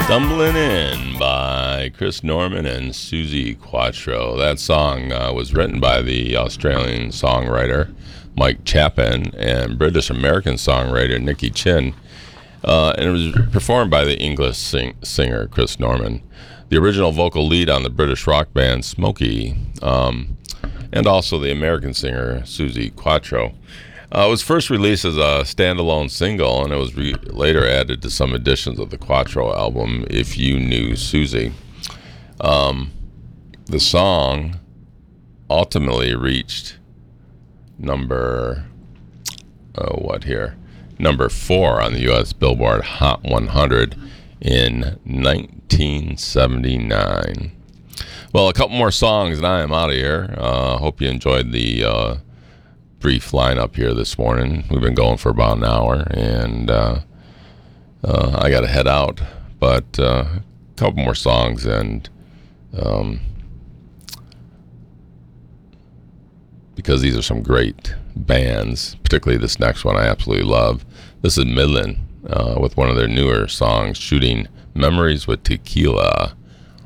Stumbling In by Chris Norman and Suzi Quatro. That song was written by the Australian songwriter Mike Chapin and British-American songwriter Nicky Chin. And it was performed by the English singer Chris Norman. The original vocal lead on the British rock band Smokey, and also the American singer Suzi Quatro. It was first released as a standalone single, and it was later added to some editions of the Quatro album, If You Knew Suzi. The song ultimately reached number 4 on the U.S. Billboard Hot 100 in 1979. Well, a couple more songs, and I am out of here. Hope you enjoyed the brief lineup here this morning. We've been going for about an hour, and I got to head out. But a couple more songs, and because these are some great bands, particularly this next one I absolutely love. This is Midland with one of their newer songs, Shooting Memories with Tequila.